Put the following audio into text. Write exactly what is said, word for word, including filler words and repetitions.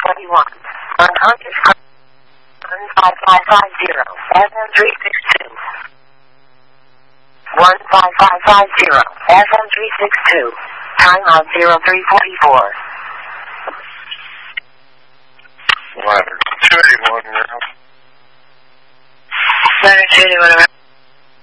twenty-one. Unconscious one five five five zero seven three six two. one five five five zero seven three six two. Time on zero three forty-four. Ladder two eighty-one, yeah. Ladder two eighty-one,